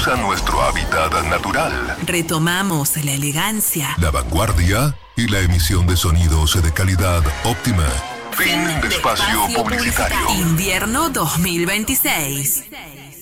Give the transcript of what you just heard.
volvemos a nuestro hábitat natural. Retomamos la elegancia, La vanguardia y la emisión de sonidos de calidad óptima. Fin de espacio publicitario. Invierno 2026.